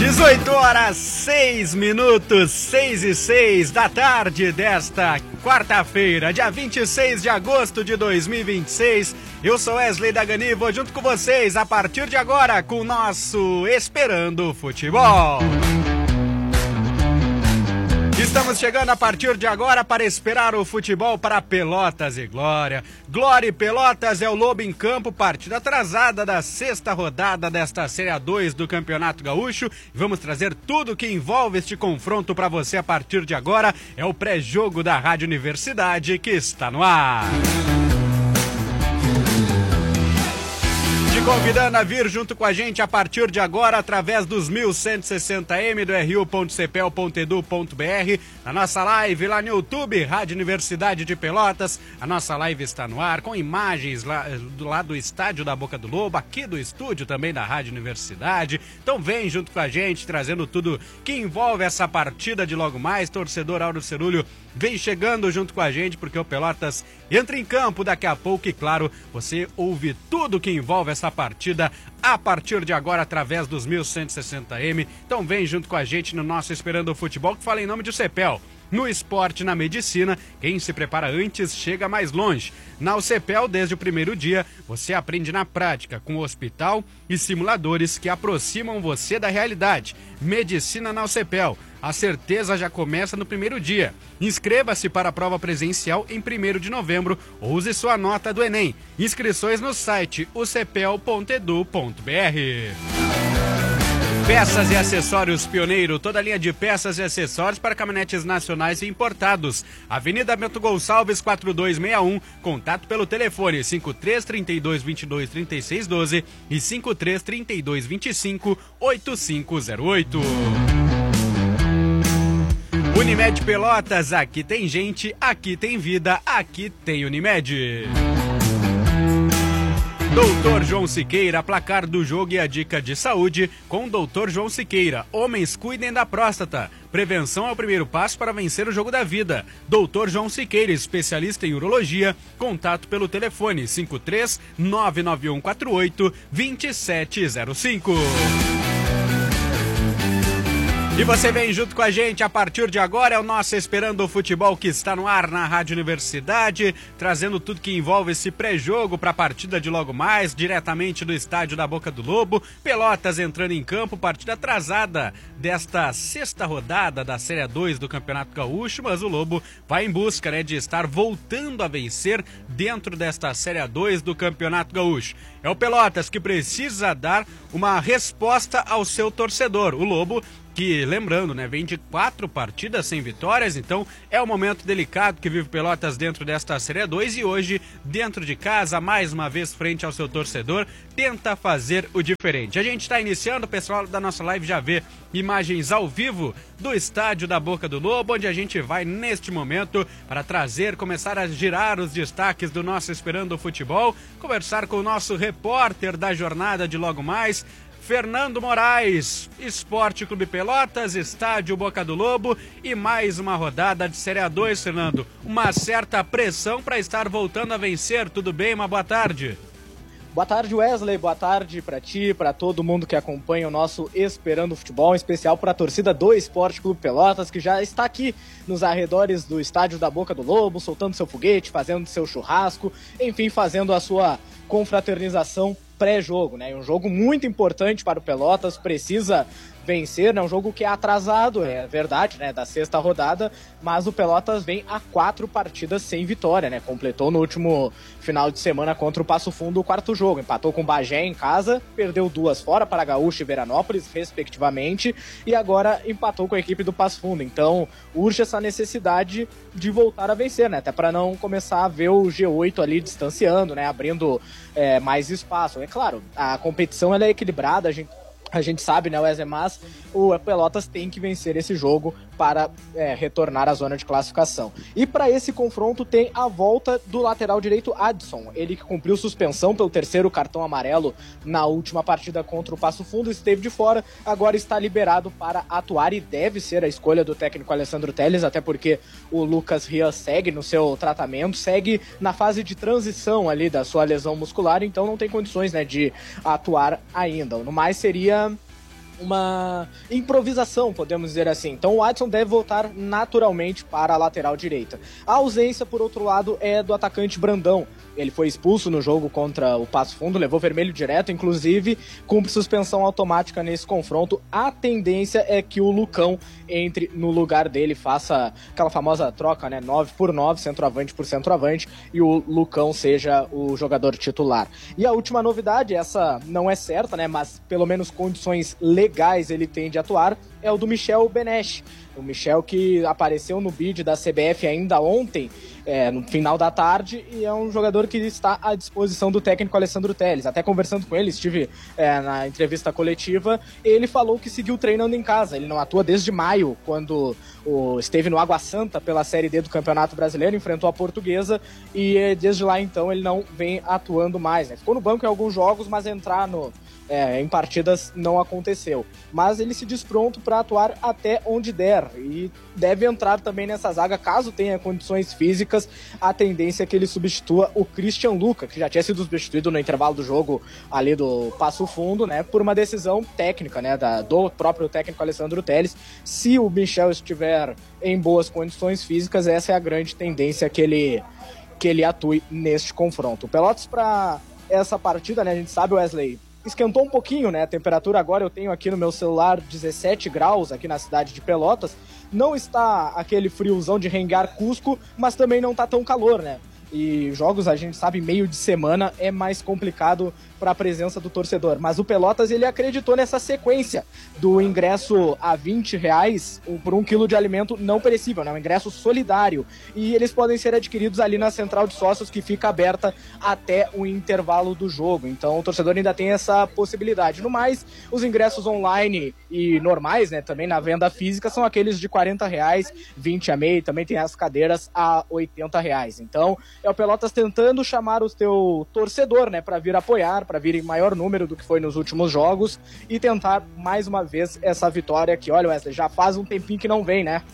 18 horas, 6 minutos, 6:06 da tarde desta quarta-feira, dia 26 de agosto de 2026. Eu sou Wesley Dagani e vou junto com vocês a partir de agora com o nosso Esperando Futebol. Estamos chegando a partir de agora para esperar o futebol para Pelotas e Glória. Glória e Pelotas é o Lobo em campo, partida atrasada da sexta rodada desta Série A2 do Campeonato Gaúcho. Vamos trazer tudo que envolve este confronto para você a partir de agora. É o pré-jogo da Rádio Universidade que está no ar. Te convidando a vir junto com a gente a partir de agora através dos 1160m do ru.cepel.edu.br, na nossa live lá no YouTube, Rádio Universidade de Pelotas. A nossa live está no ar com imagens lá do estádio da Boca do Lobo, aqui do estúdio também da Rádio Universidade. Então vem junto com a gente trazendo tudo que envolve essa partida de logo mais. Torcedor Auro Cerulho vem chegando junto com a gente porque o Pelotas entra em campo daqui a pouco e claro, você ouve tudo que envolve essa partida a partir de agora através dos 1160m. Então vem junto com a gente no nosso Esperando o Futebol, que fala em nome de Cepel. No esporte, na medicina, quem se prepara antes chega mais longe. Na UCEPEL, desde o primeiro dia, você aprende na prática, com hospital e simuladores que aproximam você da realidade. Medicina na UCEPEL. A certeza já começa no primeiro dia. Inscreva-se para a prova presencial em 1º de novembro ou use sua nota do Enem. Inscrições no site ucepel.edu.br. Peças e acessórios Pioneiro, toda a linha de peças e acessórios para caminhonetes nacionais e importados. Avenida Bento Gonçalves, 4261, contato pelo telefone 53-3222-3612 e 53-3225-8508. Unimed Pelotas, aqui tem gente, aqui tem vida, aqui tem Unimed. Doutor João Siqueira, placar do jogo e a dica de saúde com o Doutor João Siqueira. Homens, cuidem da próstata. Prevenção é o primeiro passo para vencer o jogo da vida. Doutor João Siqueira, especialista em urologia. Contato pelo telefone 53-99148-2705. E você vem junto com a gente a partir de agora, é o nosso Esperando o Futebol que está no ar na Rádio Universidade, trazendo tudo que envolve esse pré-jogo para a partida de logo mais, diretamente do estádio da Boca do Lobo. Pelotas entrando em campo, partida atrasada desta sexta rodada da Série A2 do Campeonato Gaúcho, mas o Lobo vai em busca, de estar voltando a vencer dentro desta Série A2 do Campeonato Gaúcho. É o Pelotas que precisa dar uma resposta ao seu torcedor. O Lobo que, lembrando, vem de 4 partidas sem vitórias, então é um momento delicado que vive Pelotas dentro desta Série 2 e hoje, dentro de casa, mais uma vez frente ao seu torcedor, tenta fazer o diferente. A gente está iniciando, o pessoal da nossa live já vê imagens ao vivo do estádio da Boca do Lobo, onde a gente vai neste momento para começar a girar os destaques do nosso Esperando o Futebol, conversar com o nosso repórter da jornada de logo mais, Fernando Moraes. Esporte Clube Pelotas, estádio Boca do Lobo e mais uma rodada de Série A2, Fernando. Uma certa pressão para estar voltando a vencer. Tudo bem? Uma boa tarde. Boa tarde, Wesley. Boa tarde para ti, para todo mundo que acompanha o nosso Esperando Futebol, em especial para a torcida do Esporte Clube Pelotas, que já está aqui nos arredores do estádio da Boca do Lobo, soltando seu foguete, fazendo seu churrasco, enfim, fazendo a sua confraternização pré-jogo, Um jogo muito importante para o Pelotas, precisa vencer, Um jogo que é atrasado, é verdade, Da sexta rodada, mas o Pelotas vem a 4 partidas sem vitória, Completou no último final de semana contra o Passo Fundo o 4º jogo, empatou com o Bagé em casa, perdeu 2 fora para Gaúcho e Veranópolis, respectivamente, e agora empatou com a equipe do Passo Fundo. Então, urge essa necessidade de voltar a vencer, Até para não começar a ver o G8 ali distanciando, Abrindo mais espaço. É claro, a competição ela é equilibrada, a gente sabe, Wesley, mas o Pelotas tem que vencer esse jogo para retornar à zona de classificação. E para esse confronto tem a volta do lateral direito Adson, ele que cumpriu suspensão pelo 3º cartão amarelo na última partida contra o Passo Fundo, esteve de fora, agora está liberado para atuar e deve ser a escolha do técnico Alessandro Telles, até porque o Lucas Rias segue no seu tratamento, segue na fase de transição ali da sua lesão muscular, então não tem condições de atuar ainda. No mais seria uma improvisação, podemos dizer assim. Então o Adson deve voltar naturalmente para a lateral direita. A ausência, por outro lado, é do atacante Brandão. Ele foi expulso no jogo contra o Passo Fundo, levou vermelho direto, inclusive cumpre suspensão automática nesse confronto. A tendência é que o Lucão entre no lugar dele, faça aquela famosa troca, né, 9 por 9, centroavante por centroavante, e o Lucão seja o jogador titular. E a última novidade, essa não é certa, né, mas pelo menos condições legais ele tem de atuar, é o do Michel Benesch. O Michel que apareceu no bid da CBF ainda ontem, no final da tarde, e é um jogador que está à disposição do técnico Alessandro Telles. Até conversando com ele, estive na entrevista coletiva, ele falou que seguiu treinando em casa. Ele não atua desde maio, quando esteve no Água Santa pela Série D do Campeonato Brasileiro, enfrentou a Portuguesa, e desde lá então ele não vem atuando mais, né? Ficou no banco em alguns jogos, mas entrar em partidas não aconteceu. Mas ele se diz pronto para atuar até onde der, e deve entrar também nessa zaga, caso tenha condições físicas. A tendência é que ele substitua o Christian Luca, que já tinha sido substituído no intervalo do jogo ali do Passo Fundo, né, por uma decisão técnica, né, do próprio técnico Alessandro Telles. Se o Michel estiver em boas condições físicas, essa é a grande tendência que ele atue neste confronto. O Pelotas, para essa partida, né, a gente sabe, Wesley, esquentou um pouquinho, né? A temperatura agora eu tenho aqui no meu celular 17 graus aqui na cidade de Pelotas. Não está aquele friozão de Rengar Cusco, mas também não tá tão calor, né? E jogos, a gente sabe, meio de semana é mais complicado para a presença do torcedor. Mas o Pelotas, ele acreditou nessa sequência do ingresso a R$20 por 1 quilo de alimento não perecível, né? Um ingresso solidário. E eles podem ser adquiridos ali na central de sócios, que fica aberta até o intervalo do jogo. Então o torcedor ainda tem essa possibilidade. No mais, os ingressos online e normais, né, também na venda física, são aqueles de R$40, 20 a meio, também tem as cadeiras a R$80. Então é o Pelotas tentando chamar o teu torcedor, né, para vir apoiar, para vir em maior número do que foi nos últimos jogos, e tentar mais uma vez essa vitória que, olha, Wesley, já faz um tempinho que não vem, né?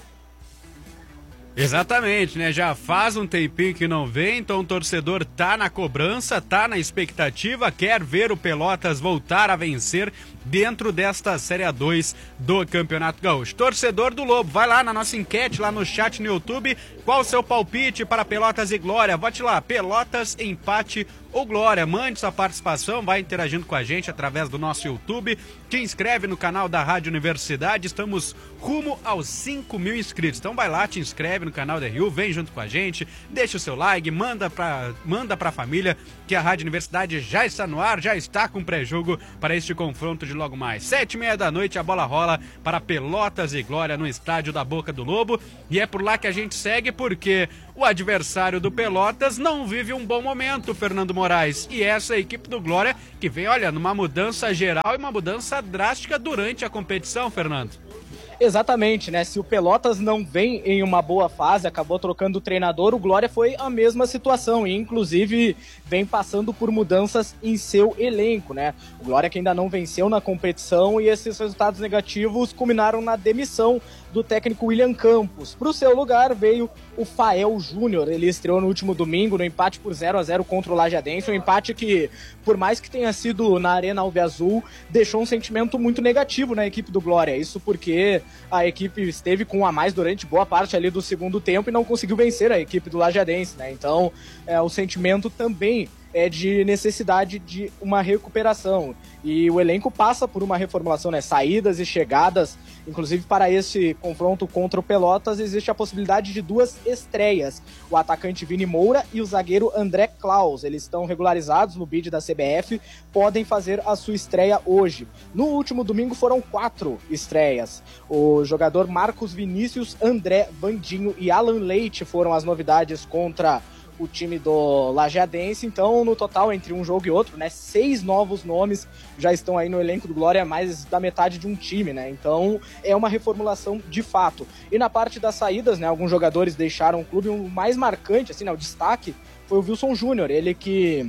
Exatamente, né? Já faz um tempinho que não vem, então o torcedor tá na cobrança, tá na expectativa, quer ver o Pelotas voltar a vencer dentro desta Série A2 do Campeonato Gaúcho. Torcedor do Lobo, vai lá na nossa enquete, lá no chat no YouTube, qual o seu palpite para Pelotas e Glória? Vote lá, Pelotas, empate ou Glória. Mande sua participação, vai interagindo com a gente através do nosso YouTube, te inscreve no canal da Rádio Universidade, estamos rumo aos 5.000 inscritos, então vai lá, te inscreve no canal da RU, vem junto com a gente, deixa o seu like, manda pra família que a Rádio Universidade já está no ar, já está com pré-jogo para este confronto de logo mais. 7h30 da noite, a bola rola para Pelotas e Glória no estádio da Boca do Lobo, e é por lá que a gente segue, porque o adversário do Pelotas não vive um bom momento, Fernando Moraes, e essa equipe do Glória que vem, olha, numa mudança geral e uma mudança drástica durante a competição, Fernando. Exatamente, né? Se o Pelotas não vem em uma boa fase, acabou trocando o treinador, o Glória foi a mesma situação e inclusive vem passando por mudanças em seu elenco, né? O Glória que ainda não venceu na competição, e esses resultados negativos culminaram na demissão do técnico William Campos. Para o seu lugar veio o Fael Júnior. Ele estreou no último domingo no empate por 0-0 contra o Lajadense, um empate que, por mais que tenha sido na Arena Alviazul, deixou um sentimento muito negativo na equipe do Glória. Isso porque a equipe esteve com um a mais durante boa parte ali do segundo tempo e não conseguiu vencer a equipe do Lajadense, né? Então, o sentimento também é de necessidade de uma recuperação, e o elenco passa por uma reformulação, né? Saídas e chegadas, inclusive para esse confronto contra o Pelotas existe a possibilidade de 2 estreias, o atacante Vini Moura e o zagueiro André Klaus. Eles estão regularizados no bid da CBF, podem fazer a sua estreia hoje. No último domingo foram 4 estreias, o jogador Marcos Vinícius, André, Vandinho e Alan Leite foram as novidades contra o time do Lajadense. Então, no total, entre um jogo e outro, né, 6 novos nomes já estão aí no elenco do Glória, mais da metade de um time, né? Então, é uma reformulação de fato. E na parte das saídas, né, alguns jogadores deixaram o clube. O mais marcante, assim, né, o destaque foi o Wilson Júnior, ele que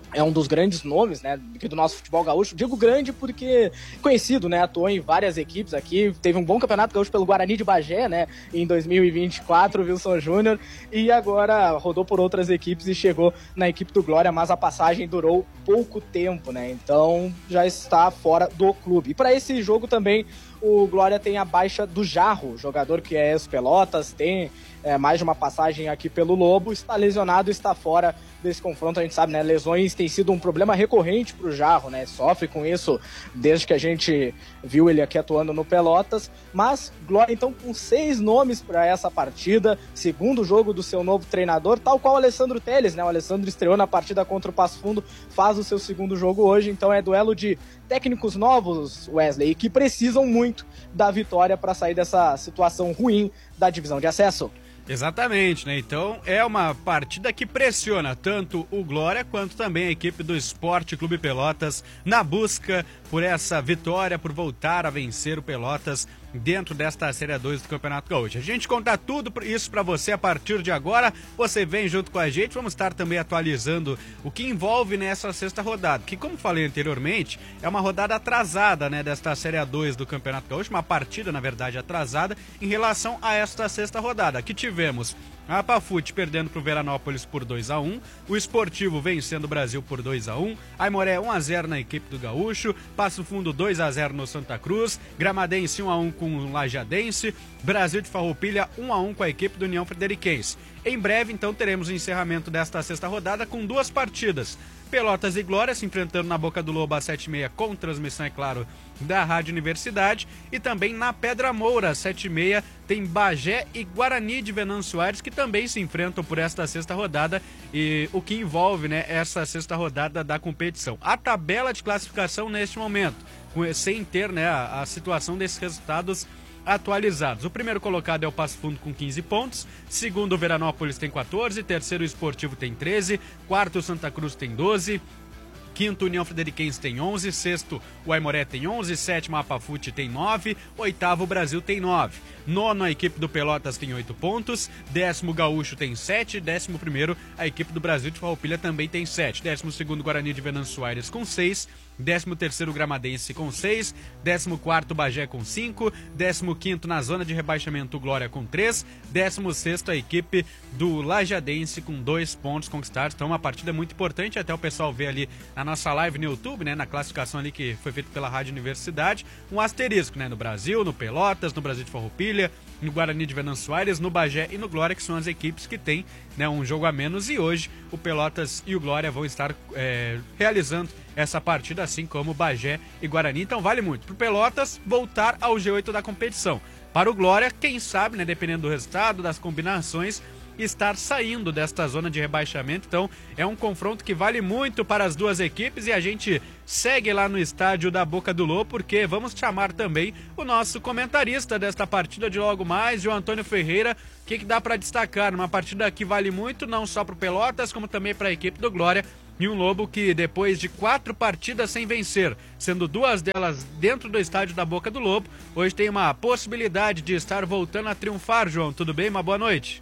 é um dos grandes nomes, né, do nosso futebol gaúcho. Digo grande porque conhecido, né, atuou em várias equipes aqui, teve um bom campeonato gaúcho pelo Guarani de Bagé, né, em 2024, Wilson Júnior, e agora rodou por outras equipes e chegou na equipe do Glória, mas a passagem durou pouco tempo, né, então já está fora do clube. E para esse jogo também o Glória tem a baixa do Jarro, jogador que é ex-Pelotas, tem mais de uma passagem aqui pelo Lobo, está lesionado, está fora desse confronto. A gente sabe, né, lesões tem sido um problema recorrente pro Jarro, né, sofre com isso desde que a gente viu ele aqui atuando no Pelotas, mas Glória então com 6 nomes para essa partida, segundo jogo do seu novo treinador, tal qual o Alessandro Telles, né, o Alessandro estreou na partida contra o Passo Fundo, faz o seu segundo jogo hoje, então é duelo de técnicos novos, Wesley, que precisam muito da vitória para sair dessa situação ruim da divisão de acesso. Exatamente, né? Então é uma partida que pressiona tanto o Glória quanto também a equipe do Esporte Clube Pelotas na busca por essa vitória, por voltar a vencer o Pelotas dentro desta Série 2 do Campeonato Gaúcho. A gente conta tudo isso para você a partir de agora. Você vem junto com a gente, vamos estar também atualizando o que envolve nessa sexta rodada, que, como falei anteriormente, é uma rodada atrasada, né, desta Série 2 do Campeonato Gaúcho, uma partida, na verdade, atrasada em relação a esta sexta rodada. Aqui tivemos a Pafute perdendo para o Veranópolis por 2-1, o Esportivo vencendo o Brasil por 2-1, Aimoré 1-0 na equipe do Gaúcho, Passo Fundo 2-0 no Santa Cruz, Gramadense 1-1 com o Lajadense, Brasil de Farroupilha 1-1 com a equipe do União Frederiquense. Em breve, então, teremos o encerramento desta sexta rodada com 2 partidas. Pelotas e Glória se enfrentando na Boca do Lobo às 7h30, com transmissão, é claro, da Rádio Universidade. E também na Pedra Moura, às 7h30, tem Bagé e Guarani de Venâncio Aires, que também se enfrentam por esta sexta rodada, e o que envolve, né, essa sexta rodada da competição. A tabela de classificação neste momento, sem ter, né, a situação desses resultados atualizados. O primeiro colocado é o Passo Fundo com 15 pontos, segundo o Veranópolis tem 14, terceiro o Esportivo tem 13, quarto o Santa Cruz tem 12, quinto União Frederiquense tem 11, sexto o Aimoré tem 11, sétimo a Pafute tem 9, oitavo o Brasil tem 9, nono a equipe do Pelotas tem 8 pontos, décimo Gaúcho tem 7, décimo primeiro a equipe do Brasil de Farroupilha também tem 7, décimo segundo Guarani de Venâncio Aires com 6, 13º Gramadense com 6, 14º Bagé com 5, 15º na zona de rebaixamento Glória com 3, 16º a equipe do Lajadense com 2 pontos conquistados. Então uma partida muito importante, até o pessoal ver ali na nossa live no YouTube, né, na classificação ali que foi feita pela Rádio Universidade, um asterisco, né, no Brasil, no Pelotas, no Brasil de Farroupilha, no Guarani de Venâncio Aires, no Bagé e no Glória, que são as equipes que têm, né, um jogo a menos, e hoje o Pelotas e o Glória vão estar realizando essa partida, assim como o Bagé e Guarani. Então vale muito pro Pelotas voltar ao G8 da competição. Para o Glória, quem sabe, né, dependendo do resultado, das combinações, estar saindo desta zona de rebaixamento. Então é um confronto que vale muito para as duas equipes, e a gente segue lá no estádio da Boca do Lobo, porque vamos chamar também o nosso comentarista desta partida de logo mais, o Antônio Ferreira. O que dá para destacar numa partida que vale muito, não só para o Pelotas, como também para a equipe do Glória, e um Lobo que, depois de 4 partidas sem vencer, sendo 2 delas dentro do estádio da Boca do Lobo, hoje tem uma possibilidade de estar voltando a triunfar. João, tudo bem? Uma boa noite.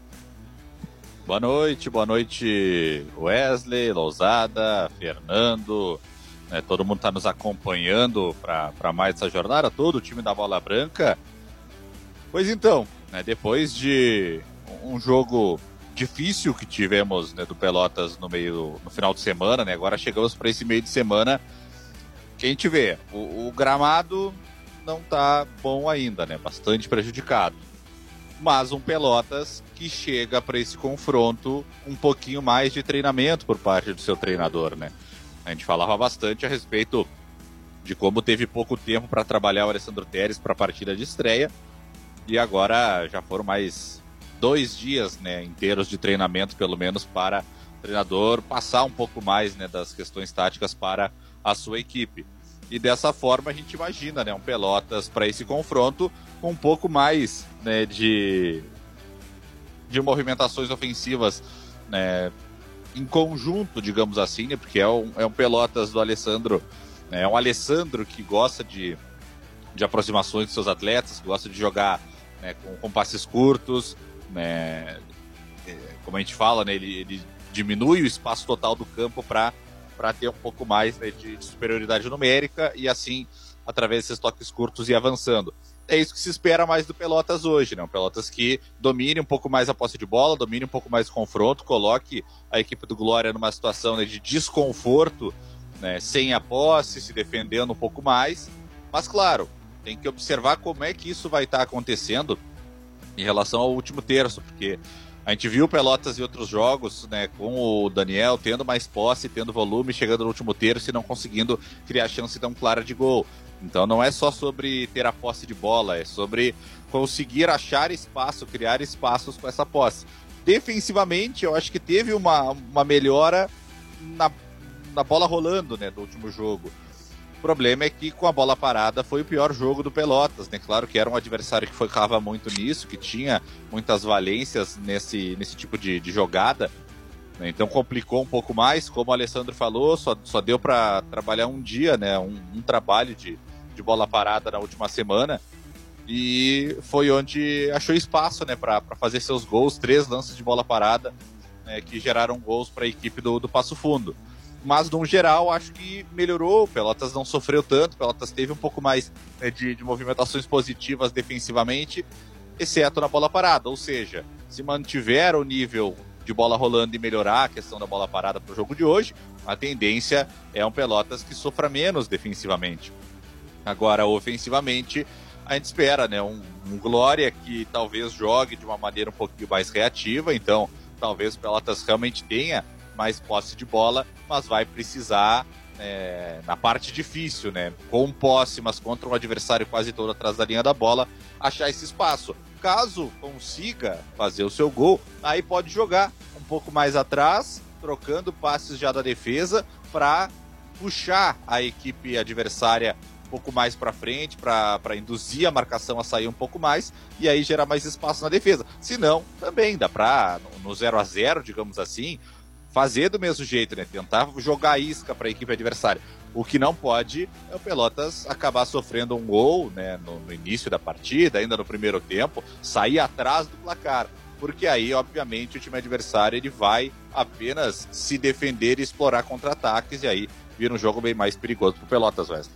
Boa noite Wesley, Lousada, Fernando, né, todo mundo está nos acompanhando para mais essa jornada, todo o time da Bola Branca. Pois então, né, depois de um jogo difícil que tivemos, né, do Pelotas no final de semana, né, agora chegamos para esse meio de semana, que a gente vê, o gramado não está bom ainda, né, bastante prejudicado. Mas um Pelotas que chega para esse confronto um pouquinho mais de treinamento por parte do seu treinador, né? A gente falava bastante a respeito de como teve pouco tempo para trabalhar o Alessandro Telles para a partida de estreia, e agora já foram mais 2 dias, né, inteiros de treinamento, pelo menos, para o treinador passar um pouco mais, né, das questões táticas para a sua equipe. E dessa forma a gente imagina, né, um Pelotas para esse confronto com um pouco mais, né, de movimentações ofensivas, né, em conjunto, digamos assim, né, porque é um Pelotas do Alessandro, né, é um Alessandro que gosta de aproximações dos seus atletas, que gosta de jogar, né, com passes curtos, né, como a gente fala, né, ele diminui o espaço total do campo para para ter um pouco mais, né, de superioridade numérica e assim, através desses toques curtos, ir avançando. É isso que se espera mais do Pelotas hoje, né? Um Pelotas que domine um pouco mais a posse de bola, domine um pouco mais o confronto, coloque a equipe do Glória numa situação, né, de desconforto, né, sem a posse, se defendendo um pouco mais. Mas, claro, tem que observar como é que isso vai estar acontecendo em relação ao último terço, porque a gente viu o Pelotas em outros jogos, né, com o Daniel tendo mais posse, tendo volume, chegando no último terço e não conseguindo criar chance tão clara de gol. Então não é só sobre ter a posse de bola, é sobre conseguir achar espaço, criar espaços com essa posse. Defensivamente, eu acho que teve uma melhora na bola rolando, né, do último jogo. O problema é que com a bola parada foi o pior jogo do Pelotas, né? Claro que era um adversário que focava muito nisso, que tinha muitas valências nesse tipo de jogada, né? Então complicou um pouco mais, como o Alessandro falou, só deu para trabalhar um dia, né? Um trabalho de bola parada na última semana, e foi onde achou espaço, né, para fazer seus gols, 3 lances de bola parada, né, que geraram gols para a equipe do Passo Fundo. Mas, no geral, acho que melhorou, o Pelotas não sofreu tanto, o Pelotas teve um pouco mais, né, de movimentações positivas defensivamente, exceto na bola parada, ou seja, se mantiver o nível de bola rolando e melhorar a questão da bola parada para o jogo de hoje, a tendência é um Pelotas que sofra menos defensivamente. Agora, ofensivamente, a gente espera, né, um Glória que talvez jogue de uma maneira um pouquinho mais reativa, então talvez o Pelotas realmente tenha mais posse de bola, mas vai precisar, na parte difícil, né, com posse, mas contra um adversário quase todo atrás da linha da bola, achar esse espaço. Caso consiga fazer o seu gol, aí pode jogar um pouco mais atrás, trocando passes já da defesa para puxar a equipe adversária um pouco mais para frente, para induzir a marcação a sair um pouco mais e aí gerar mais espaço na defesa. Se não, também dá para, no 0-0, digamos assim, fazer do mesmo jeito, né? Tentar jogar isca para a equipe adversária. O que não pode é o Pelotas acabar sofrendo um gol, né, no início da partida, ainda no primeiro tempo, sair atrás do placar. Porque aí, obviamente, o time adversário ele vai apenas se defender e explorar contra-ataques, e aí vira um jogo bem mais perigoso para o Pelotas, Wesley.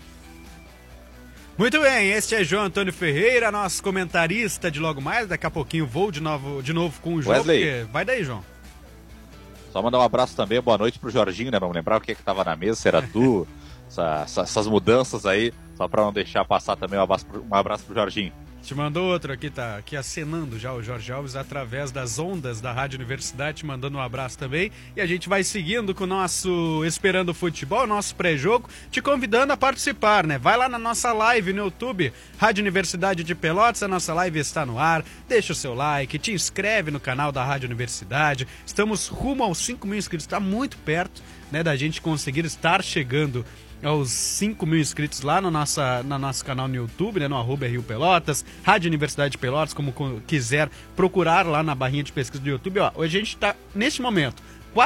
Muito bem, este é João Antônio Ferreira, nosso comentarista de logo mais. Daqui a pouquinho vou de novo com o jogo. Wesley. Vai daí, João. Só mandar um abraço também, boa noite pro Jorginho, né? Vamos lembrar o que estava na mesa, se era tu, essas mudanças aí, só para não deixar passar também um abraço pro Jorginho. Te mandou outro aqui, tá aqui acenando já o Jorge Alves através das ondas da Rádio Universidade, te mandando um abraço também. E a gente vai seguindo com o nosso Esperando Futebol, nosso pré-jogo, te convidando a participar, né? Vai lá na nossa live no YouTube, Rádio Universidade de Pelotas, a nossa live está no ar. Deixa o seu like, te inscreve no canal da Rádio Universidade. Estamos rumo aos 5 mil inscritos, está muito perto, né, da gente conseguir estar chegando aos 5 mil inscritos lá no nosso canal no YouTube, né, no @Rio Pelotas, Rádio Universidade de Pelotas, como quiser procurar lá na barrinha de pesquisa do YouTube. Ó, hoje a gente está, neste momento,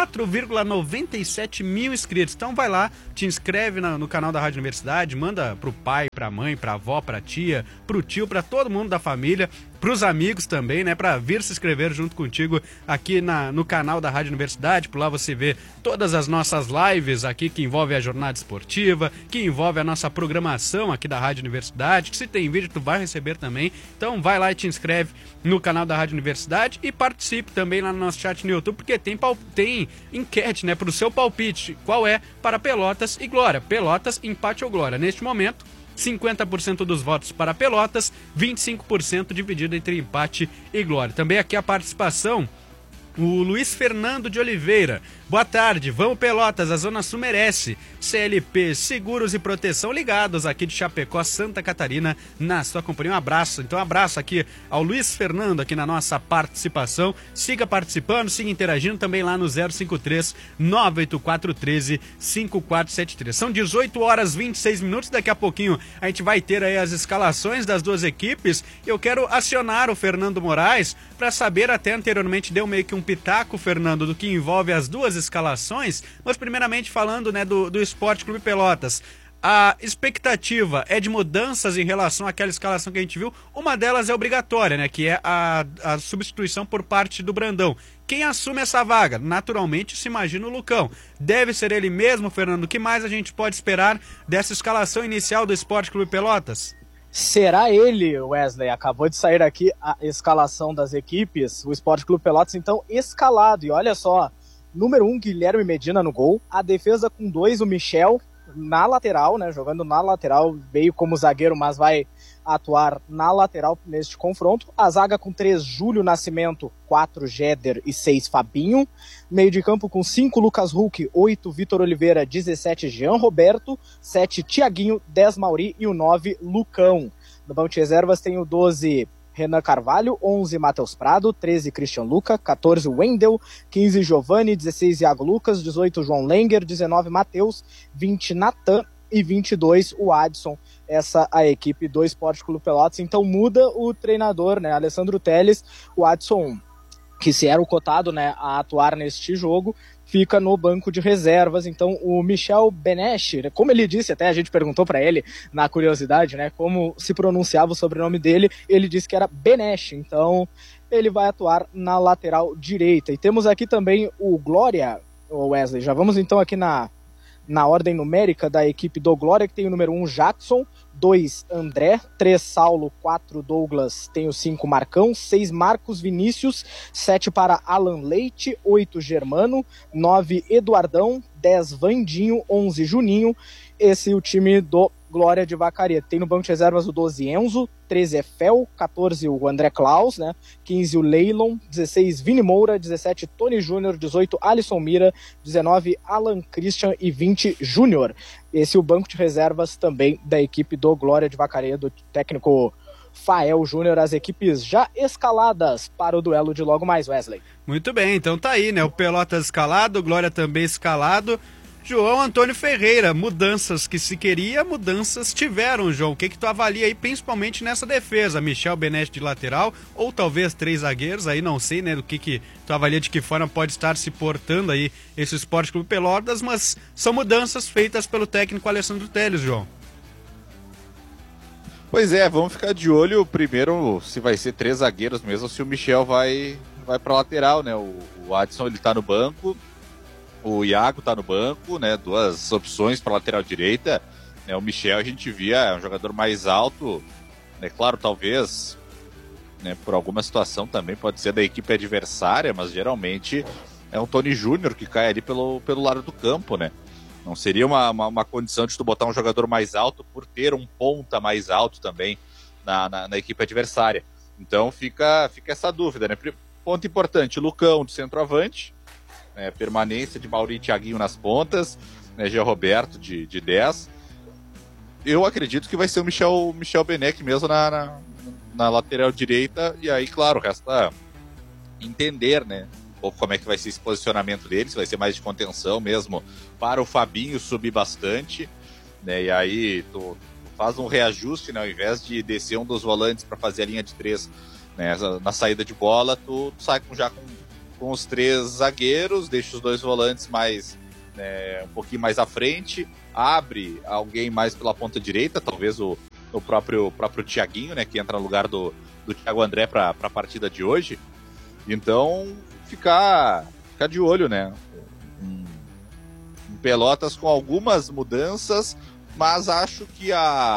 4,97 mil inscritos. Então vai lá, te inscreve no canal da Rádio Universidade, manda pro pai, pra mãe, pra avó, pra tia, pro tio, pra todo mundo da família, pros amigos também, né, pra vir se inscrever junto contigo aqui no canal da Rádio Universidade. Por lá você vê todas as nossas lives aqui que envolvem a jornada esportiva, que envolve a nossa programação aqui da Rádio Universidade, que se tem vídeo tu vai receber também. Então vai lá e te inscreve no canal da Rádio Universidade e participe também lá no nosso chat no YouTube, porque tem enquete, né, pro seu palpite. Qual é para Pelotas e Glória? Pelotas, empate ou Glória? Neste momento, 50% dos votos para Pelotas, 25% dividido entre empate e Glória. Também aqui a participação, o Luiz Fernando de Oliveira. Boa tarde, vamos Pelotas, a Zona Sul merece. CLP, Seguros e Proteção ligados aqui de Chapecó, Santa Catarina, na sua companhia. Um abraço, então um abraço aqui ao Luiz Fernando aqui na nossa participação. Siga participando, siga interagindo também lá no 053 984 13 5473. São 18 horas 26 minutos, daqui a pouquinho a gente vai ter aí as escalações das duas equipes. Eu quero acionar o Fernando Moraes para saber, até anteriormente deu meio que um pitaco, Fernando, do que envolve as duas escalações, mas primeiramente falando, né, do Esporte Clube Pelotas. A expectativa é de mudanças em relação àquela escalação que a gente viu. Uma delas é obrigatória, né, que é a substituição por parte do Brandão, Quem assume essa vaga? Naturalmente se imagina o Lucão. Deve ser ele mesmo, Fernando? O que mais a gente pode esperar dessa escalação inicial do Sport Clube Pelotas? Será ele, Wesley? Acabou de sair aqui a escalação das equipes, o Sport Clube Pelotas, então, escalado. E olha só, número 1, Guilherme Medina no gol, a defesa com 2, o Michel na lateral, né, jogando na lateral, veio como zagueiro, mas vai atuar na lateral neste confronto. A zaga com 3, Júlio Nascimento, 4, Jéder e 6, Fabinho. Meio de campo com 5, Lucas Huck, 8, Vitor Oliveira, 17, Jean Roberto, 7, Tiaguinho, 10, Mauri e o 9, Lucão. No banco de reservas tem o 12, Renan Carvalho, 11, Matheus Prado, 13, Christian Luca, 14, Wendel, 15, Giovanni, 16, Iago Lucas, 18, João Lenger, 19, Matheus, 20, Natan e 22, o Adson. Essa a equipe do Sport Clube Pelotas. Então muda o treinador, né, Alessandro Telles. O Adson, que se era o cotado, né, a atuar neste jogo, fica no banco de reservas. Então o Michel Benesch, né, como ele disse, até a gente perguntou para ele na curiosidade, né, como se pronunciava o sobrenome dele, ele disse que era Benesch. Então ele vai atuar na lateral direita. E temos aqui também o Glória, o Wesley. Já vamos então aqui na ordem numérica da equipe do Glória, que tem o número 1, Jackson, 2, André, 3, Saulo, 4, Douglas, tem o 5, Marcão, 6, Marcos Vinícius, 7 para Alan Leite, 8, Germano, 9, Eduardão, 10, Vandinho, 11, Juninho. Esse é o time do Glória de Vacaria. Tem no banco de reservas o 12, Enzo, 13, Efel, 14, o André Klaus, né? 15, o Leilon, 16, Vini Moura, 17, Tony Júnior, 18, Alisson Mira, 19, Alan Christian e 20, Júnior. Esse é o banco de reservas também da equipe do Glória de Vacaria, do técnico Fael Júnior. As equipes já escaladas para o duelo de logo mais, Wesley. Muito bem, então tá aí, né? O Pelotas escalado, o Glória também escalado. João Antônio Ferreira, mudanças que se queria, mudanças tiveram, João. O que tu avalia aí, principalmente nessa defesa? Michel Benesch de lateral, ou talvez 3 zagueiros, aí não sei, né, do que tu avalia, de que forma pode estar se portando aí esse Sport Clube Pelotas, mas são mudanças feitas pelo técnico Alessandro Telles, João. Pois é, vamos ficar de olho primeiro se vai ser 3 zagueiros mesmo, se o Michel vai pra lateral, né? O Adson, ele tá no banco, o Iago tá no banco, né? 2 opções para lateral direita, né? O Michel a gente via, é um jogador mais alto, né? Claro, talvez, né, por alguma situação também pode ser da equipe adversária, mas geralmente é um Tony Júnior que cai ali pelo lado do campo, né? Não seria uma condição de tu botar um jogador mais alto por ter um ponta mais alto também na equipe adversária. Então fica essa dúvida, né? Ponto importante, Lucão de centroavante, permanência de Mauri e Thiaguinho nas pontas, né, Jean Roberto de 10. Eu acredito que vai ser o Michel Benesch mesmo na lateral direita, e aí, claro, resta entender, né, um pouco como é que vai ser esse posicionamento dele, se vai ser mais de contenção mesmo, para o Fabinho subir bastante, né, e aí tu faz um reajuste, né, ao invés de descer um dos volantes para fazer a linha de 3, né, na saída de bola, tu sai com os 3 zagueiros, deixa os 2 volantes mais, um pouquinho mais à frente, abre alguém mais pela ponta direita, talvez o próprio Thiaguinho, né, que entra no lugar do Thiago André para a partida de hoje. Então, ficar de olho, né? Um Pelotas com algumas mudanças, mas acho que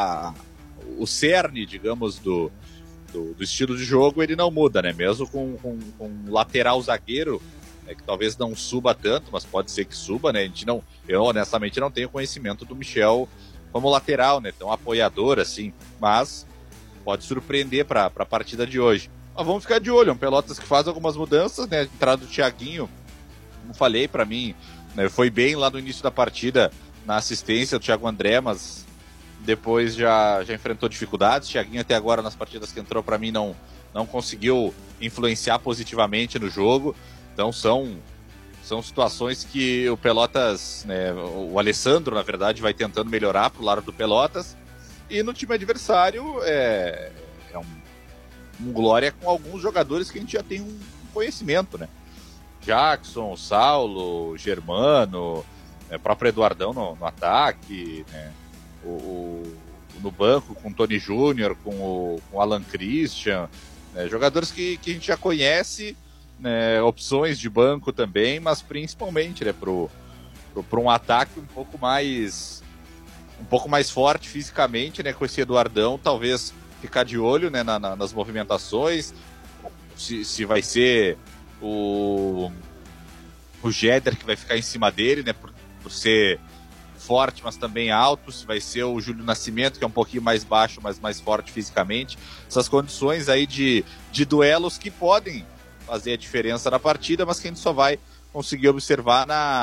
o cerne, digamos, do estilo de jogo, ele não muda, né? Mesmo com lateral zagueiro, que talvez não suba tanto, mas pode ser que suba, né? Eu honestamente não tenho conhecimento do Michel como lateral, né? Tão apoiador assim, mas pode surpreender para a partida de hoje. Mas vamos ficar de olho, um Pelotas que faz algumas mudanças, né? A entrada do Thiaguinho, como falei, para mim, né, foi bem lá no início da partida na assistência do Thiago André, mas depois já enfrentou dificuldades. Thiaguinho até agora nas partidas que entrou, para mim, não conseguiu influenciar positivamente no jogo. Então são situações que o Pelotas, né, o Alessandro, na verdade, vai tentando melhorar pro lado do Pelotas. E no time adversário é um Glória com alguns jogadores que a gente já tem um conhecimento, né? Jackson, Saulo, Germano, o próprio Eduardão no ataque, né? No banco com o Tony Júnior, com o Alan Christian, né? Jogadores que a gente já conhece, né, opções de banco também, mas principalmente, né, para um ataque um pouco mais forte fisicamente, né, com esse Eduardão, talvez ficar de olho, né, nas movimentações, se vai ser o Jéder que vai ficar em cima dele, né, por ser forte, mas também alto, se vai ser o Júlio Nascimento, que é um pouquinho mais baixo, mas mais forte fisicamente. Essas condições aí de duelos que podem fazer a diferença na partida, mas que a gente só vai conseguir observar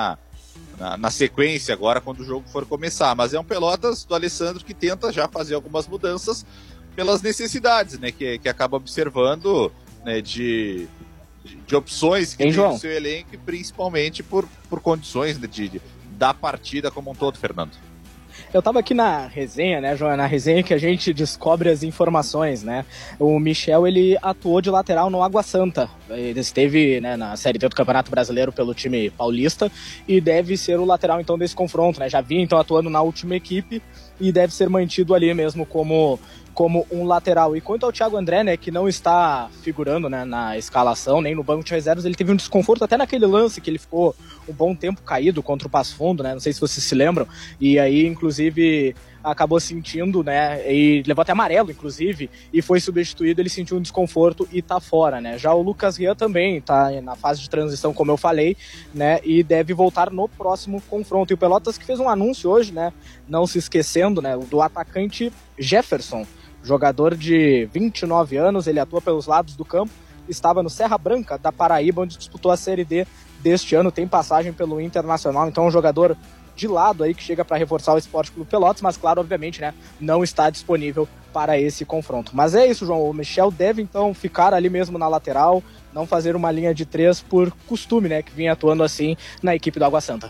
na sequência agora, quando o jogo for começar. Mas é um Pelotas do Alessandro que tenta já fazer algumas mudanças pelas necessidades, né, que acaba observando, né, de opções que tem no seu elenco, e principalmente por condições, né, da partida como um todo, Fernando. Eu tava aqui na resenha, né, João? Na resenha que a gente descobre as informações, né? O Michel, ele atuou de lateral no Água Santa. Ele esteve, né, na Série D do Campeonato Brasileiro pelo time paulista e deve ser o lateral, então, desse confronto, né? Já vinha, então, atuando na última equipe e deve ser mantido ali mesmo como um lateral. E quanto ao Thiago André, né, que não está figurando, né, na escalação, nem no banco de reservas, ele teve um desconforto até naquele lance que ele ficou um bom tempo caído contra o Passo Fundo, né, não sei se vocês se lembram, e aí, inclusive, acabou sentindo, né, e levou até amarelo, inclusive, e foi substituído, ele sentiu um desconforto e tá fora, né. Já o Lucas Rian também tá na fase de transição, como eu falei, né, e deve voltar no próximo confronto. E o Pelotas que fez um anúncio hoje, né, não se esquecendo, né, do atacante Jefferson, jogador de 29 anos, ele atua pelos lados do campo, estava no Serra Branca da Paraíba, onde disputou a Série D deste ano, tem passagem pelo Internacional, então é um jogador de lado aí que chega para reforçar o Sport Clube Pelotas, mas claro, obviamente, né, não está disponível para esse confronto. Mas é isso, João, o Michel deve então ficar ali mesmo na lateral, não fazer uma linha de 3 por costume, né, que vinha atuando assim na equipe do Água Santa.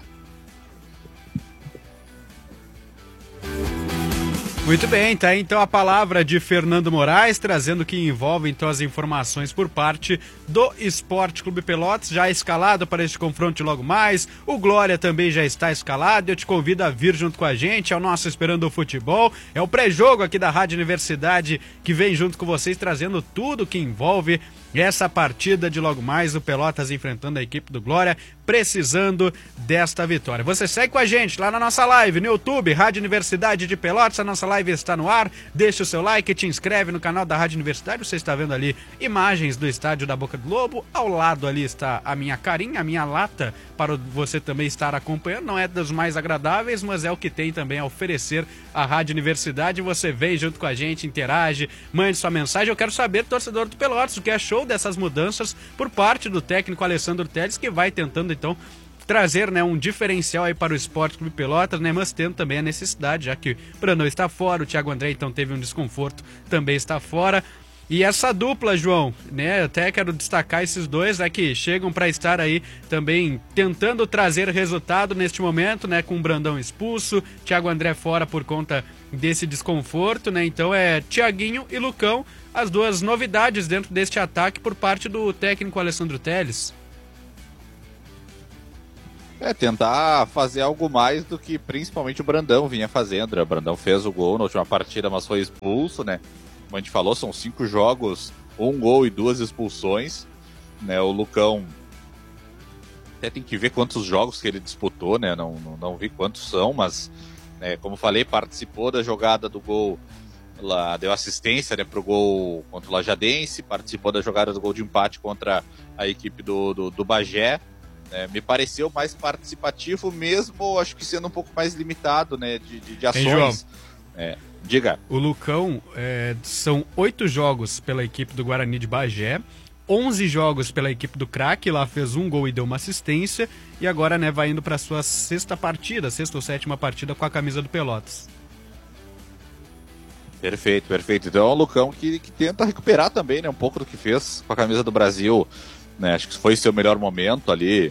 Muito bem, tá aí então a palavra de Fernando Moraes, trazendo que envolve então as informações por parte do Sport Clube Pelotas, já escalado para este confronto logo mais. O Glória também já está escalado. Eu te convido a vir junto com a gente, é o nosso Esperando o Futebol, é o pré-jogo aqui da Rádio Universidade que vem junto com vocês, trazendo tudo que envolve essa partida de logo mais, o Pelotas enfrentando a equipe do Glória, precisando desta vitória. Você segue com a gente lá na nossa live no YouTube, Rádio Universidade de Pelotas, a nossa live está no ar, deixa o seu like, te inscreve no canal da Rádio Universidade, você está vendo ali imagens do estádio da Boca do Lobo, ao lado ali está a minha carinha, a minha lata, para você também estar acompanhando, não é dos mais agradáveis, mas é o que tem também a oferecer a Rádio Universidade. Você vem junto com a gente, interage, mande sua mensagem. Eu quero saber, torcedor do Pelotas, o que achou dessas mudanças por parte do técnico Alessandro Telles, que vai tentando então trazer, né, um diferencial aí para o Sport Clube Pelotas, né, mas tendo também a necessidade, já que o Brandão está fora, o Thiago André então teve um desconforto, também está fora. E essa dupla, João, né, até quero destacar esses dois, né, que chegam para estar aí também tentando trazer resultado neste momento, né, com o Brandão expulso, Thiago André fora por conta desse desconforto, né, então é Thiaguinho e Lucão, as duas novidades dentro deste ataque por parte do técnico Alessandro Telles. Tentar fazer algo mais do que principalmente o Brandão vinha fazendo, né? O Brandão fez o gol na última partida, mas foi expulso, né? Como a gente falou, são 5 jogos, 1 gol e 2 expulsões, né? O Lucão até tem que ver quantos jogos que ele disputou, né? Não vi quantos são, mas, né, como falei, participou da jogada do gol, lá, deu assistência, né, pro gol contra o Lajadense, participou da jogada do gol de empate contra a equipe do Bagé. Me pareceu mais participativo, mesmo acho que sendo um pouco mais limitado, né, de ações. Diga. O Lucão, são 8 jogos pela equipe do Guarani de Bagé, 11 jogos pela equipe do Craque, lá fez 1 gol e deu uma assistência, e agora, né, vai indo para sua sexta ou sétima partida com a camisa do Pelotas. Perfeito. Então é um Lucão que tenta recuperar também, né, um pouco do que fez com a camisa do Brasil, né, acho que foi seu melhor momento ali,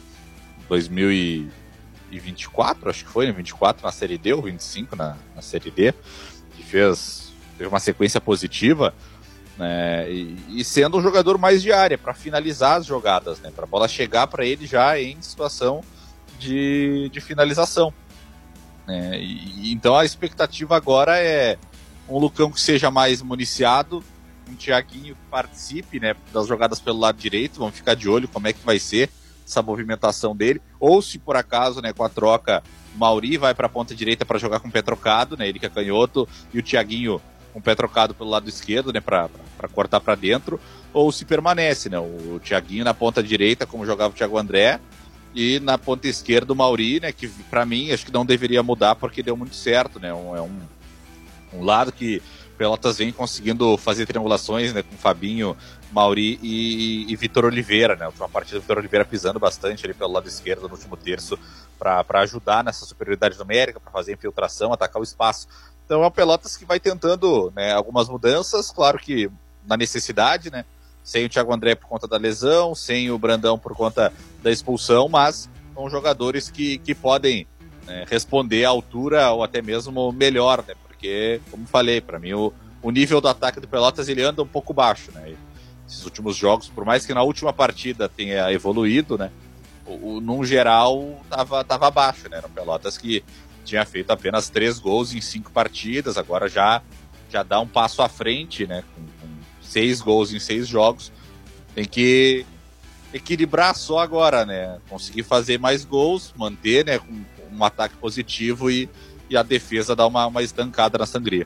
2024, acho que foi, né, 24 na Série D ou 25 na Série D, que teve uma sequência positiva, né, e sendo um jogador mais de área, para finalizar as jogadas, né, para a bola chegar para ele já em situação de finalização. Então a expectativa agora é um Lucão que seja mais municiado, um Thiaguinho que participe, né, das jogadas pelo lado direito. Vamos ficar de olho como é que vai ser essa movimentação dele, ou se por acaso, né, com a troca, o Mauri vai para a ponta direita para jogar com o pé trocado, né, ele que é canhoto, e o Thiaguinho com o pé trocado pelo lado esquerdo, né, para cortar para dentro, ou se permanece, né, o Thiaguinho na ponta direita, como jogava o Thiago André, e na ponta esquerda o Mauri, né, que para mim acho que não deveria mudar porque deu muito certo, né, um lado que Pelotas vem conseguindo fazer triangulações, né, com Fabinho, Mauri e Vitor Oliveira, né? A última partida, o Vitor Oliveira pisando bastante ali pelo lado esquerdo no último terço para ajudar nessa superioridade numérica, para fazer infiltração, atacar o espaço. Então é o Pelotas que vai tentando, né, algumas mudanças, claro que na necessidade, né? Sem o Thiago André por conta da lesão, sem o Brandão por conta da expulsão, mas são jogadores que podem, né, responder à altura ou até mesmo melhor, né? Porque, como falei, para mim o nível do ataque do Pelotas ele anda um pouco baixo, né? Esses últimos jogos, por mais que na última partida tenha evoluído, né? Num geral tava baixo, né? Era o Pelotas que tinha feito apenas 3 gols em 5 partidas, agora já dá um passo à frente, né? Com 6 gols em 6 jogos. Tem que equilibrar só agora, né? Conseguir fazer mais gols, manter, né, com um ataque positivo e a defesa dar uma estancada na sangria.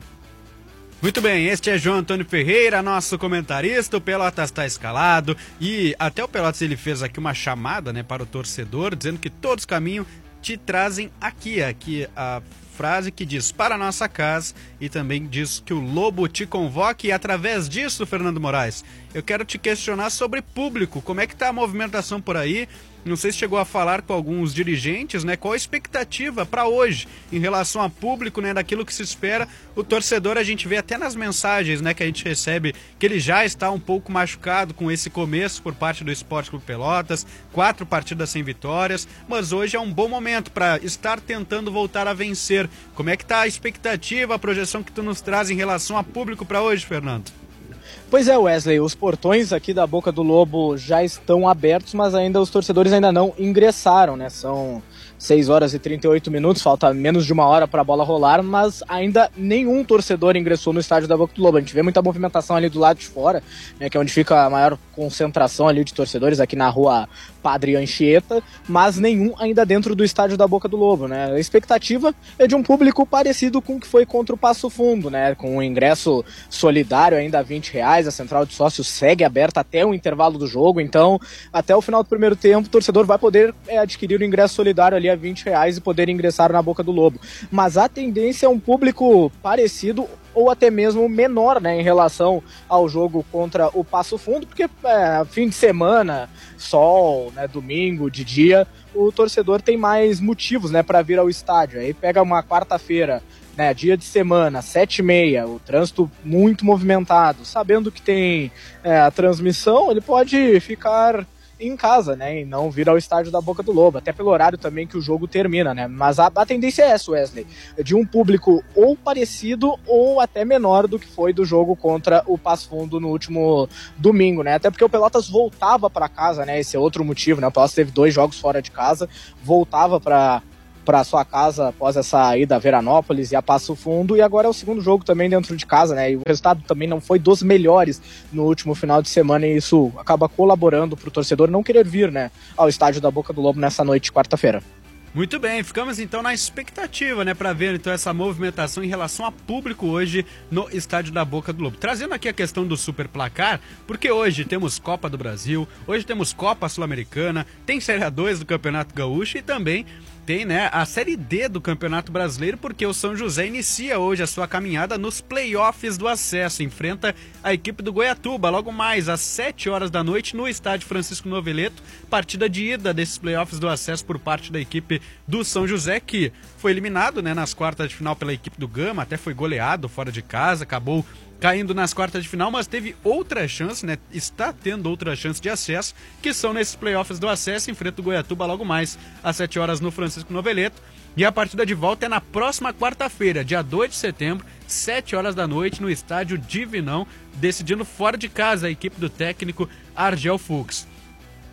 Muito bem, este é João Antônio Ferreira, nosso comentarista. O Pelotas está escalado e até o Pelotas ele fez aqui uma chamada, né, para o torcedor, dizendo que todos os caminhos te trazem aqui a frase que diz para a nossa casa e também diz que o Lobo te convoque. E através disso, Fernando Moraes, eu quero te questionar sobre público. Como é que está a movimentação por aí? Não sei se chegou a falar com alguns dirigentes, né? Qual a expectativa para hoje em relação a público, né? Daquilo que se espera. O torcedor, a gente vê até nas mensagens, né, que a gente recebe, que ele já está um pouco machucado com esse começo por parte do Esporte Clube Pelotas, 4 partidas sem vitórias, mas hoje é um bom momento para estar tentando voltar a vencer. Como é que está a expectativa, a projeção que tu nos traz em relação a público para hoje, Fernando? Pois é, Wesley, os portões aqui da Boca do Lobo já estão abertos, mas ainda os torcedores ainda não ingressaram, né? São 6 horas e 38 minutos, falta menos de 1 hora para a bola rolar, mas ainda nenhum torcedor ingressou no estádio da Boca do Lobo. A gente vê muita movimentação ali do lado de fora, né, que é onde fica a maior concentração ali de torcedores, aqui na rua Padre Anchieta, mas nenhum ainda dentro do estádio da Boca do Lobo, né? A expectativa é de um público parecido com o que foi contra o Passo Fundo, né? Com o ingresso solidário ainda a R$20, a central de sócios segue aberta até o intervalo do jogo, então até o final do primeiro tempo o torcedor vai poder adquirir o ingresso solidário ali a R$20 e poder ingressar na Boca do Lobo. Mas a tendência é um público parecido ou até mesmo menor, né, em relação ao jogo contra o Passo Fundo, porque fim de semana, sol, né, domingo, de dia, o torcedor tem mais motivos, né, para vir ao estádio. Aí pega uma quarta-feira, né, dia de semana, 7h30, o trânsito muito movimentado, sabendo que tem a transmissão, ele pode ficar em casa, né, e não vir ao estádio da Boca do Lobo, até pelo horário também que o jogo termina, né, mas a tendência é essa, Wesley, de um público ou parecido ou até menor do que foi do jogo contra o Passo Fundo no último domingo, né, até porque o Pelotas voltava para casa, né, esse é outro motivo, né, o Pelotas teve 2 jogos fora de casa, voltava para sua casa após essa ida a Veranópolis e a Passo Fundo, e agora é o segundo jogo também dentro de casa, né, e o resultado também não foi dos melhores no último final de semana, e isso acaba colaborando para o torcedor não querer vir, né, ao estádio da Boca do Lobo nessa noite de quarta-feira. Muito bem, ficamos então na expectativa, né, para ver então essa movimentação em relação a público hoje no estádio da Boca do Lobo. Trazendo aqui a questão do super placar, porque hoje temos Copa do Brasil, hoje temos Copa Sul-Americana, tem Série A2 do Campeonato Gaúcho e também tem, né, a Série D do Campeonato Brasileiro, porque o São José inicia hoje a sua caminhada nos playoffs do acesso, enfrenta a equipe do Goiatuba, logo mais às 7 horas da noite no estádio Francisco Noveleto, partida de ida desses playoffs do acesso por parte da equipe do São José, que foi eliminado, né, nas quartas de final pela equipe do Gama, até foi goleado fora de casa, acabou caindo nas quartas de final, mas teve outra chance, né? Está tendo outra chance de acesso, que são nesses playoffs do acesso, enfrenta o Goiatuba logo mais às 7 horas no Francisco Noveleto. E a partida de volta é na próxima quarta-feira, dia 2 de setembro, 7 horas da noite, no estádio Divinão, decidindo fora de casa a equipe do técnico Argel Fux.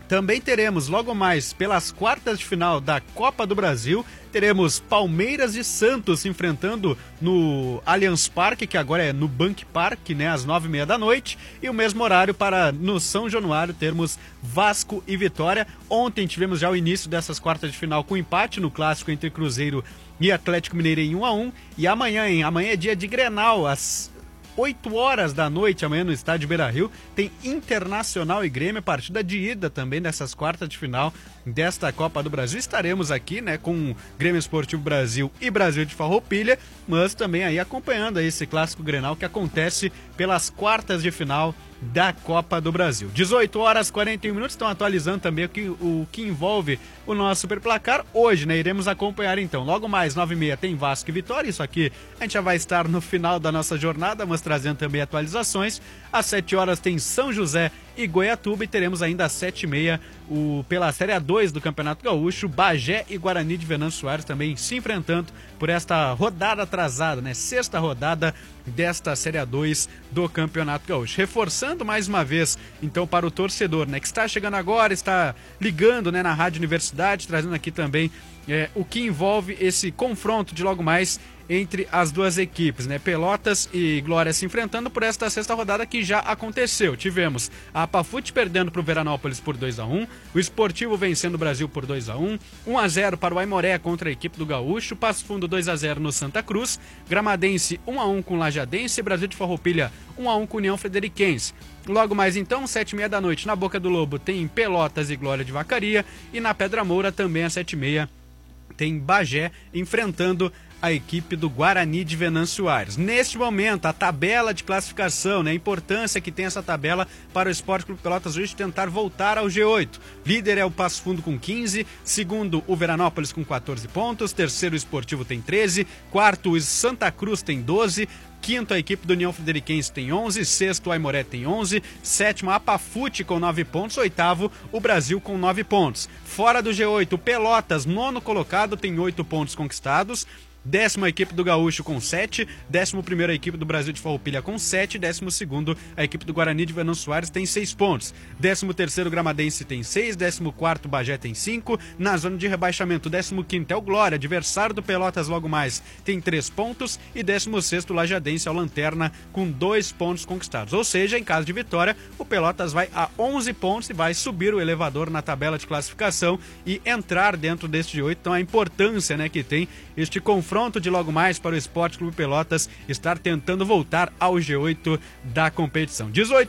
Também teremos logo mais pelas quartas de final da Copa do Brasil, teremos Palmeiras e Santos se enfrentando no Allianz Parque, que agora é no Bank Park, né, às 9h30 da noite, e o mesmo horário para no São Januário termos Vasco e Vitória. Ontem tivemos já o início dessas quartas de final com empate no clássico entre Cruzeiro e Atlético Mineiro em 1-1, e amanhã é dia de Grenal, às 8h da noite, amanhã no estádio Beira-Rio, tem Internacional e Grêmio, partida de ida também dessas quartas de final desta Copa do Brasil. Estaremos aqui, né, com Grêmio Esportivo Brasil e Brasil de Farroupilha, mas também aí acompanhando aí esse clássico Grenal que acontece pelas quartas de final da Copa do Brasil. 18h41, estão atualizando também o que envolve o nosso Super Placar. Hoje, né, iremos acompanhar então. Logo mais, 9h30 tem Vasco e Vitória. Isso aqui a gente já vai estar no final da nossa jornada, mas trazendo também atualizações. Às 7h tem São José e Goiatuba, e teremos ainda às 7h30 pela Série A2 do Campeonato Gaúcho, Bagé e Guarani de Venâncio Soares também se enfrentando por esta rodada atrasada, né? Sexta rodada desta Série A2 do Campeonato Gaúcho. Reforçando mais uma vez, então, para o torcedor, né, que está chegando agora, está ligando, né, na Rádio Universidade, trazendo aqui também o que envolve esse confronto de logo mais entre as duas equipes, né? Pelotas e Glória se enfrentando por esta sexta rodada que já aconteceu. Tivemos a Apafute perdendo para o Veranópolis por 2-1, o Esportivo vencendo o Brasil por 2-1, 1-0 para o Aimoré contra a equipe do Gaúcho, Passo Fundo 2-0 no Santa Cruz, Gramadense 1-1 com Lajadense, Brasil de Farroupilha 1-1 com União Frederiquense. Logo mais então, 7h30 da noite, na Boca do Lobo tem Pelotas e Glória de Vacaria, e na Pedra Moura também às 7h30 tem Bagé enfrentando a equipe do Guarani de Venâncio Soares. Neste momento, a tabela de classificação, né, a importância que tem essa tabela para o Esporte Clube Pelotas hoje tentar voltar ao G8. Líder é o Passo Fundo com 15, segundo o Veranópolis com 14 pontos, terceiro o Esportivo tem 13, quarto o Santa Cruz tem 12, quinto a equipe do União Frederiquense tem 11, sexto o Aimoré tem 11, sétimo a Apafute com 9 pontos, oitavo o Brasil com 9 pontos. Fora do G8, o Pelotas, nono colocado, tem 8 pontos conquistados, 10ª a equipe do Gaúcho com 7, 11ª a equipe do Brasil de Farroupilha com 7, 12º a equipe do Guarani de Venâncio Soares tem 6 pontos, 13º Gramadense tem 6, 14º Bagé tem 5, na zona de rebaixamento 15º é o Glória, adversário do Pelotas logo mais, tem 3 pontos, e 16º Lajadense é o Lanterna com 2 pontos conquistados, ou seja, em caso de vitória, o Pelotas vai a 11 pontos e vai subir o elevador na tabela de classificação e entrar dentro deste G8, então a importância, né, que tem este confronto de logo mais para o Esporte Clube Pelotas estar tentando voltar ao G8 da competição.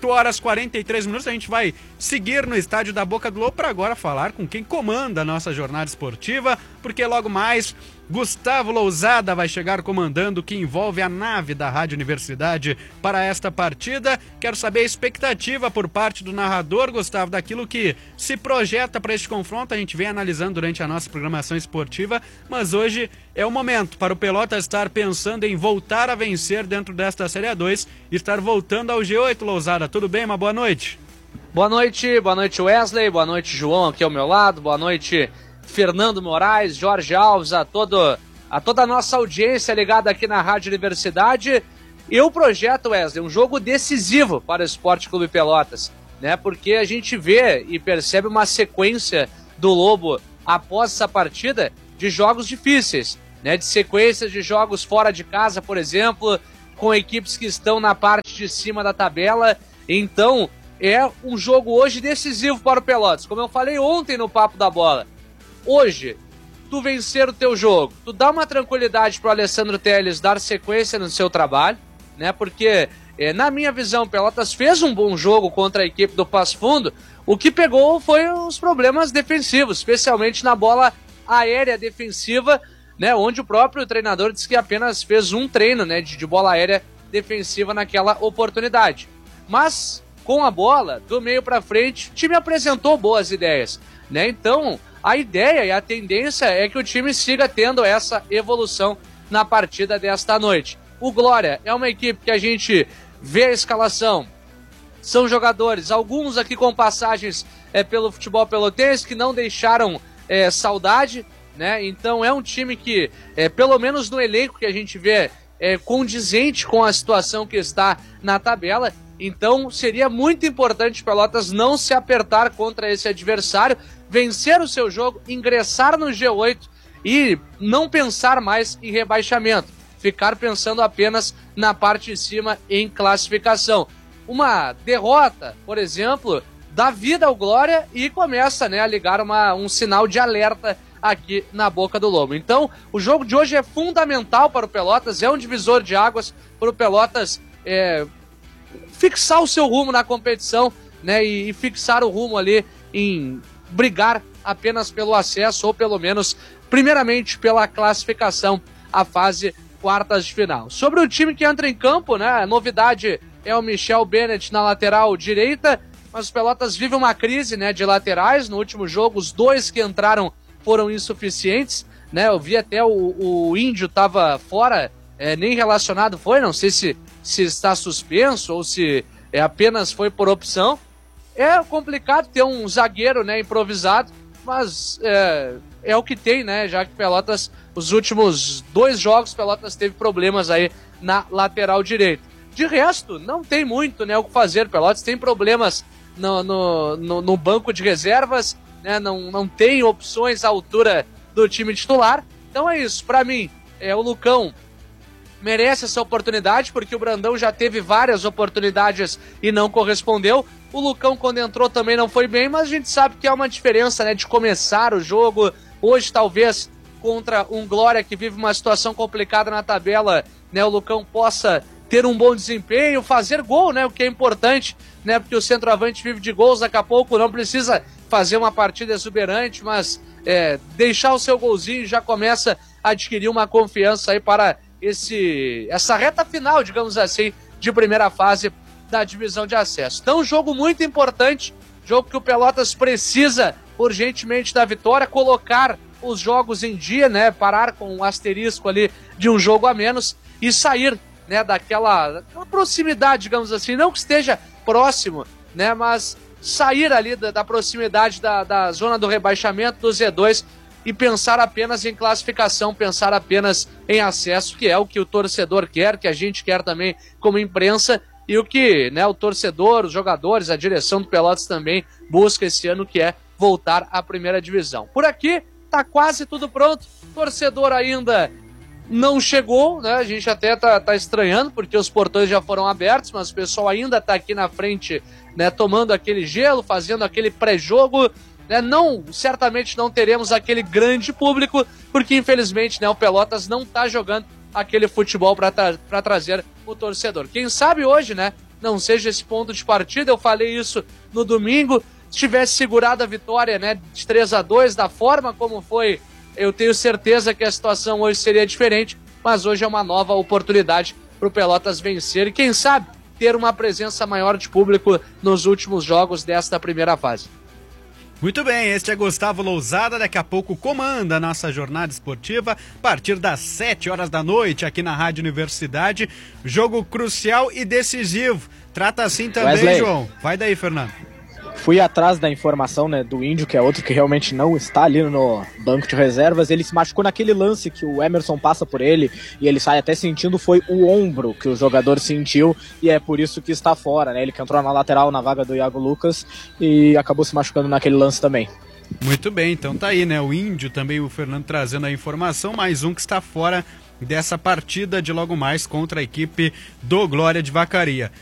18h43, a gente vai seguir no estádio da Boca do Lobo para agora falar com quem comanda a nossa jornada esportiva, porque logo mais Gustavo Lousada vai chegar comandando o que envolve a nave da Rádio Universidade para esta partida. Quero saber a expectativa por parte do narrador, Gustavo, daquilo que se projeta para este confronto. A gente vem analisando durante a nossa programação esportiva, mas hoje é o momento para o Pelotas estar pensando em voltar a vencer dentro desta Série A2 e estar voltando ao G8, Lousada. Tudo bem? Uma boa noite. Boa noite Wesley, boa noite João aqui ao meu lado, boa noite Fernando Moraes, Jorge Alves, a toda a nossa audiência ligada aqui na Rádio Universidade. E o projeto, Wesley, um jogo decisivo para o Esporte Clube Pelotas, né? Porque a gente vê e percebe uma sequência do Lobo após essa partida de jogos difíceis, né? De sequências de jogos fora de casa, por exemplo, com equipes que estão na parte de cima da tabela. Então, é um jogo hoje decisivo para o Pelotas. Como eu falei ontem no Papo da Bola, hoje, tu vencer o teu jogo, tu dá uma tranquilidade pro Alessandro Telles dar sequência no seu trabalho, né? Porque, na minha visão, o Pelotas fez um bom jogo contra a equipe do Passo Fundo. O que pegou foi os problemas defensivos, especialmente na bola aérea defensiva, né? Onde o próprio treinador disse que apenas fez um treino, né, de bola aérea defensiva naquela oportunidade. Mas, com a bola, do meio para frente, o time apresentou boas ideias, né? Então, a ideia e a tendência é que o time siga tendo essa evolução na partida desta noite. O Glória é uma equipe que a gente vê a escalação, são jogadores, alguns aqui com passagens pelo futebol pelotense, que não deixaram saudade, né? Então é um time que, pelo menos no elenco que a gente vê, condizente com a situação que está na tabela, Então seria muito importante Pelotas não se apertar contra esse adversário, vencer o seu jogo, ingressar no G8 e não pensar mais em rebaixamento, ficar pensando apenas na parte de cima em classificação. Uma derrota, por exemplo, dá vida ao Glória e começa, né, a ligar um sinal de alerta aqui na Boca do Lobo. Então, o jogo de hoje é fundamental para o Pelotas, é um divisor de águas para o Pelotas fixar o seu rumo na competição, né, e fixar o rumo ali em brigar apenas pelo acesso ou pelo menos, primeiramente, pela classificação à fase quartas de final. Sobre o time que entra em campo, né, a novidade é o Michel Bennett na lateral direita, mas o Pelotas vive uma crise, né, de laterais. No último jogo, os 2 que entraram foram insuficientes, né, eu vi até o Índio estava fora, nem relacionado foi, não sei se está suspenso ou se apenas foi por opção. É complicado ter um zagueiro, né, improvisado, mas é o que tem, né, já que Pelotas, os últimos 2 jogos, Pelotas teve problemas aí na lateral direita. De resto, não tem muito, né, o que fazer. Pelotas tem problemas no banco de reservas, né, não tem opções à altura do time titular. Então é isso, para mim, o Lucão merece essa oportunidade, porque o Brandão já teve várias oportunidades e não correspondeu. O Lucão, quando entrou, também não foi bem, mas a gente sabe que é uma diferença, né, de começar o jogo. Hoje, talvez, contra um Glória que vive uma situação complicada na tabela, né, o Lucão possa ter um bom desempenho, fazer gol, né, o que é importante, né, porque o centroavante vive de gols. Daqui a pouco não precisa fazer uma partida exuberante, mas deixar o seu golzinho já começa a adquirir uma confiança aí para essa reta final, digamos assim, de primeira fase da divisão de acesso. Então, um jogo muito importante, jogo que o Pelotas precisa urgentemente da vitória, colocar os jogos em dia, né, parar com um asterisco ali de um jogo a menos e sair, né, daquela proximidade, digamos assim, não que esteja próximo, né, mas sair ali da proximidade da zona do rebaixamento, do Z2, e pensar apenas em classificação, pensar apenas em acesso, que é o que o torcedor quer, que a gente quer também como imprensa, e o que, né, o torcedor, os jogadores, a direção do Pelotas também busca esse ano, que é voltar à primeira divisão. Por aqui tá quase tudo pronto, o torcedor ainda não chegou, né, a gente até tá estranhando, porque os portões já foram abertos, mas o pessoal ainda tá aqui na frente, né, tomando aquele gelo, fazendo aquele pré-jogo, né, certamente não teremos aquele grande público, porque infelizmente, né, o Pelotas não tá jogando aquele futebol para trazer o torcedor. Quem sabe hoje, né, não seja esse ponto de partida. Eu falei isso no domingo, se tivesse segurado a vitória, né, de 3-2, da forma como foi, eu tenho certeza que a situação hoje seria diferente, mas hoje é uma nova oportunidade para o Pelotas vencer e, quem sabe, ter uma presença maior de público nos últimos jogos desta primeira fase. Muito bem, este é Gustavo Lousada, daqui a pouco comanda a nossa jornada esportiva, a partir das 7 horas da noite aqui na Rádio Universidade, jogo crucial e decisivo, trata assim também, Wesley. João, vai daí, Fernando. Fui atrás da informação, né, do Índio, que é outro que realmente não está ali no banco de reservas. Ele se machucou naquele lance que o Emerson passa por ele e ele sai até sentindo, foi o ombro que o jogador sentiu e é por isso que está fora, né? Ele que entrou na lateral na vaga do Iago Lucas e acabou se machucando naquele lance também. Muito bem, então tá aí, né? O Índio também, o Fernando trazendo a informação, mais um que está fora dessa partida de logo mais contra a equipe do Glória de Vacaria.